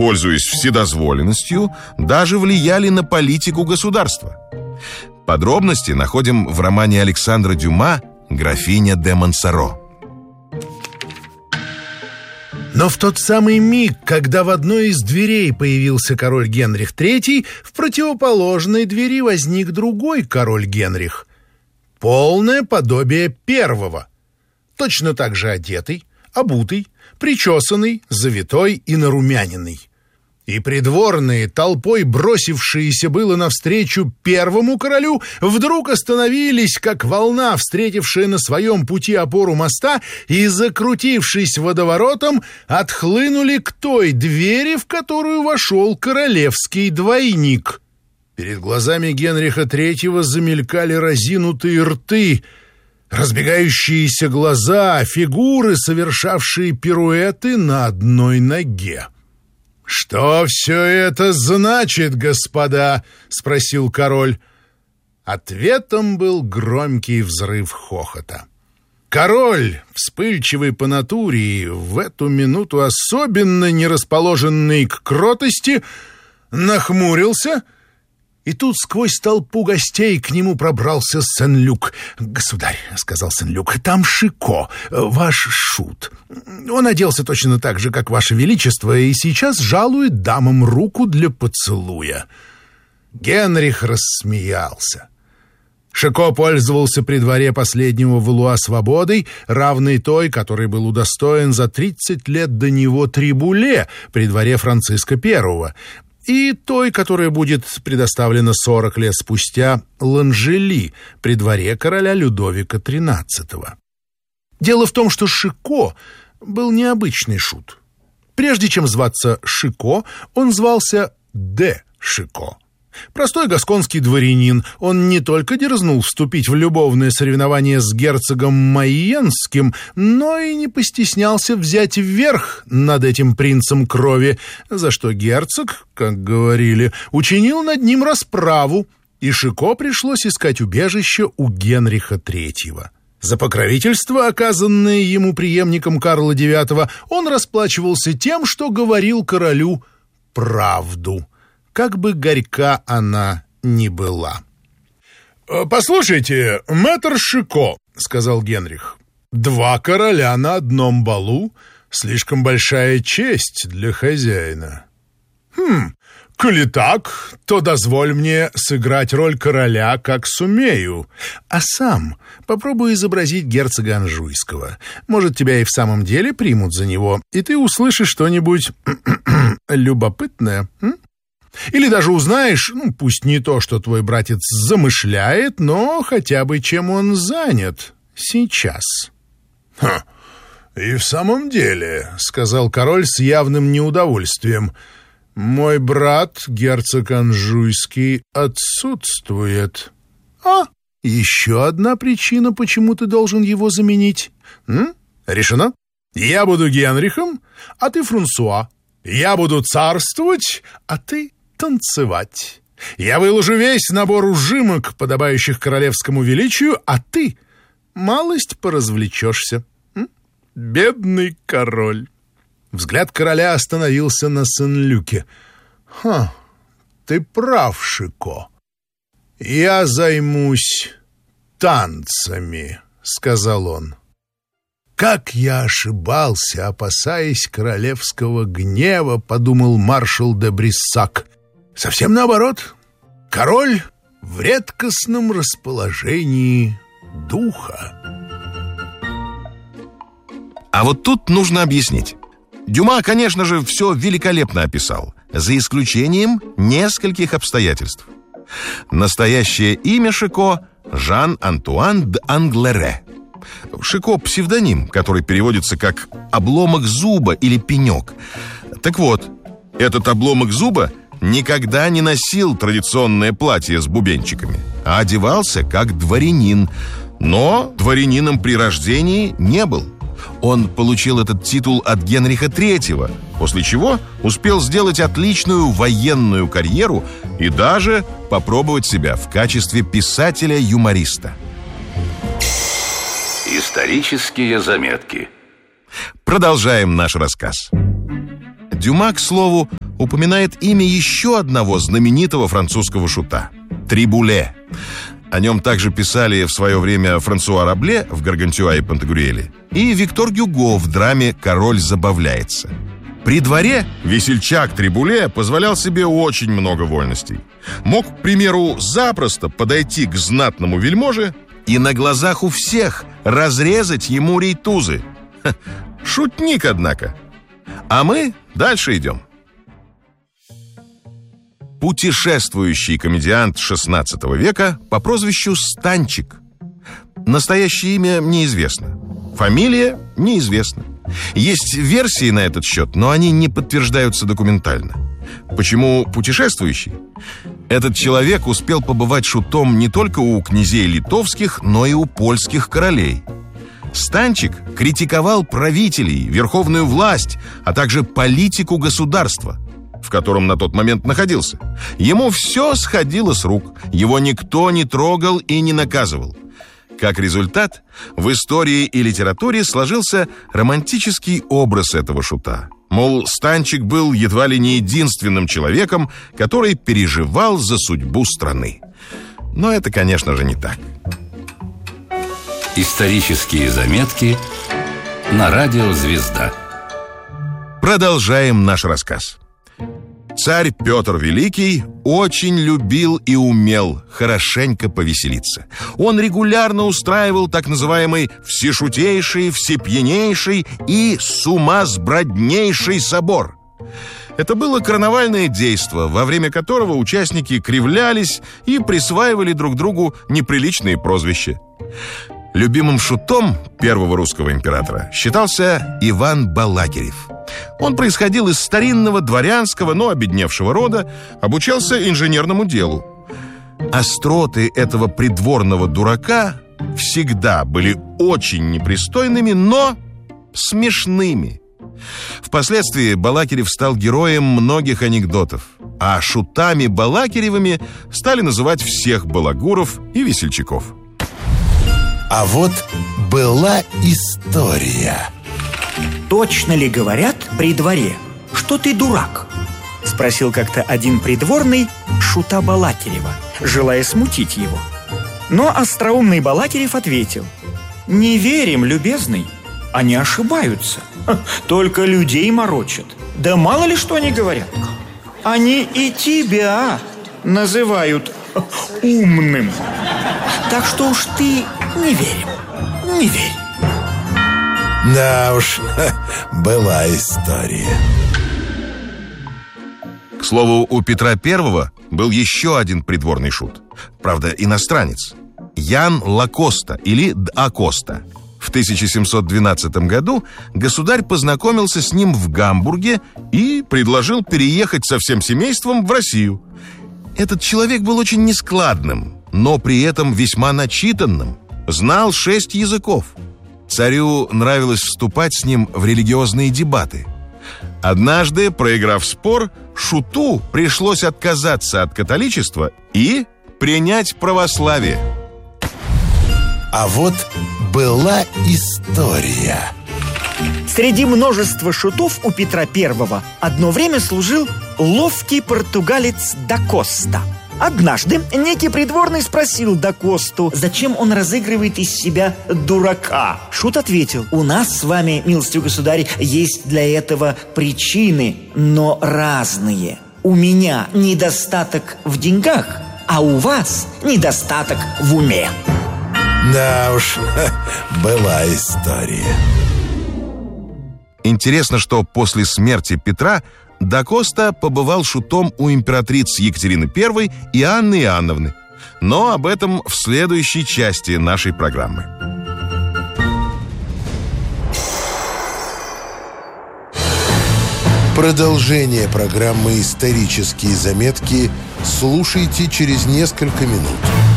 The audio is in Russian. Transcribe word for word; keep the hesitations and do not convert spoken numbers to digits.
пользуясь вседозволенностью, даже влияли на политику государства. Подробности находим в романе Александра Дюма «Графиня де Монсоро». Но в тот самый миг, когда в одной из дверей появился король Генрих третий, в противоположной двери возник другой король Генрих. Полное подобие первого. Точно так же одетый, обутый, причесанный, завитой и нарумяненный. И придворные, толпой бросившиеся было навстречу первому королю, вдруг остановились, как волна, встретившая на своем пути опору моста, и, закрутившись водоворотом, отхлынули к той двери, в которую вошел королевский двойник. Перед глазами Генриха третьего замелькали разинутые рты, разбегающиеся глаза, фигуры, совершавшие пируэты на одной ноге. «Что все это значит, господа?» — спросил король. Ответом был громкий взрыв хохота. Король, вспыльчивый по натуре и в эту минуту особенно не расположенный к кротости, нахмурился, и тут сквозь толпу гостей к нему пробрался Сен-Люк. «Государь», — сказал Сен-Люк, — «там Шико, ваш шут. Он оделся точно так же, как ваше величество, и сейчас жалует дамам руку для поцелуя». Генрих рассмеялся. Шико пользовался при дворе последнего Валуа свободой, равной той, которой был удостоен за тридцать лет до него Трибуле при дворе Франциска Первого, и той, которая будет предоставлена сорок лет спустя Ланжели при дворе короля Людовика тринадцатого. Дело в том, что Шико был необычный шут. Прежде чем зваться Шико, он звался де Шико. Простой гасконский дворянин, он не только дерзнул вступить в любовное соревнование с герцогом Майенским, но и не постеснялся взять верх над этим принцем крови, за что герцог, как говорили, учинил над ним расправу, и Шико пришлось искать убежище у Генриха третьего. За покровительство, оказанное ему преемником Карла девятого, он расплачивался тем, что говорил королю правду, как бы горька она ни была. «Послушайте, мэтр Шико», — сказал Генрих, — «два короля на одном балу — слишком большая честь для хозяина». «Хм, коли так, то дозволь мне сыграть роль короля, как сумею, а сам попробуй изобразить герцога Анжуйского. Может, тебя и в самом деле примут за него, и ты услышишь что-нибудь любопытное, м? Или даже узнаешь, ну, пусть не то, что твой братец замышляет, но хотя бы чем он занят сейчас». «Ха, и в самом деле», — сказал король с явным неудовольствием, — «мой брат, герцог Анжуйский, отсутствует». «А, еще одна причина, почему ты должен его заменить. М? Решено? Я буду Генрихом, а ты Франсуа. Я буду царствовать, а ты танцевать. Я выложу весь набор ужимок, подобающих королевскому величию, а ты малость поразвлечешься. М? Бедный король». Взгляд короля остановился на Сен-Люке. «Ха, ты прав, Шико. Я займусь танцами», — сказал он. «Как я ошибался, опасаясь королевского гнева», — подумал маршал де Бриссак. «Совсем наоборот. Король в редкостном расположении духа». А вот тут нужно объяснить. Дюма, конечно же, все великолепно описал, за исключением нескольких обстоятельств. Настоящее имя Шико — Жан-Антуан д'Англере. Шико — псевдоним, который переводится как «обломок зуба» или «пенек». Так вот, этот обломок зуба никогда не носил традиционное платье с бубенчиками, а одевался как дворянин, но дворянином при рождении не был. Он получил этот титул от Генриха третьего, после чего успел сделать отличную военную карьеру и даже попробовать себя в качестве писателя-юмориста. Исторические заметки. Продолжаем наш рассказ. Дюма, к слову, упоминает имя еще одного знаменитого французского шута – Трибуле. О нем также писали в свое время Франсуа Рабле в «Гаргантюа и Пантагрюэле» и Виктор Гюго в драме «Король забавляется». При дворе весельчак Трибуле позволял себе очень много вольностей. Мог, к примеру, запросто подойти к знатному вельможе и на глазах у всех разрезать ему рейтузы. Ха, шутник, однако. А мы дальше идем. Путешествующий комедиант шестнадцатого века по прозвищу Станчик. Настоящее имя неизвестно. Фамилия неизвестна. Есть версии на этот счет, но они не подтверждаются документально. Почему путешествующий? Этот человек успел побывать шутом не только у князей литовских, но и у польских королей. Станчик критиковал правителей, верховную власть, а также политику государства, в котором на тот момент находился. Ему все сходило с рук, его никто не трогал и не наказывал. Как результат, в истории и литературе сложился романтический образ этого шута. Мол, Станчик был едва ли не единственным человеком, который переживал за судьбу страны. Но это, конечно же, не так. Исторические заметки на радио «Звезда». Продолжаем наш рассказ. Царь Петр Великий очень любил и умел хорошенько повеселиться. Он регулярно устраивал так называемый всешутейший, всепьянейший и сумасброднейший собор. Это было карнавальное действо, во время которого участники кривлялись и присваивали друг другу неприличные прозвища. Любимым шутом первого русского императора считался Иван Балакирев. Он происходил из старинного дворянского, но обедневшего рода, обучался инженерному делу. Остроты этого придворного дурака всегда были очень непристойными, но смешными. Впоследствии Балакирев стал героем многих анекдотов, а шутами Балакиревыми стали называть всех балагуров и весельчаков. А вот была история. «Точно ли говорят при дворе, что ты дурак?» — спросил как-то один придворный шута Балакирева, желая смутить его. Но остроумный Балакирев ответил: «Не верим, любезный, они ошибаются, только людей морочат. Да мало ли что они говорят. Они и тебя называют умным. Так что уж ты не верим, не верь». Да уж, была история. К слову, у Петра Первого был еще один придворный шут. Правда, иностранец. Ян Лакоста или Д'Акоста. В тысяча семьсот двенадцатом году государь познакомился с ним в Гамбурге и предложил переехать со всем семейством в Россию. Этот человек был очень нескладным, но при этом весьма начитанным. Знал шесть языков. Царю нравилось вступать с ним в религиозные дебаты. Однажды, проиграв спор, шуту пришлось отказаться от католичества и принять православие. А вот была история. Среди множества шутов у Петра Первого одно время служил ловкий португалец Д'Акоста. Однажды некий придворный спросил Д'Акосту, зачем он разыгрывает из себя дурака. Шут ответил: «У нас с вами, милостивый государь, есть для этого причины, но разные. У меня недостаток в деньгах, а у вас недостаток в уме». Да уж, была история. Интересно, что после смерти Петра Д'Акоста побывал шутом у императриц Екатерины Первой и Анны Иоанновны. Но об этом в следующей части нашей программы. Продолжение программы «Исторические заметки» слушайте через несколько минут.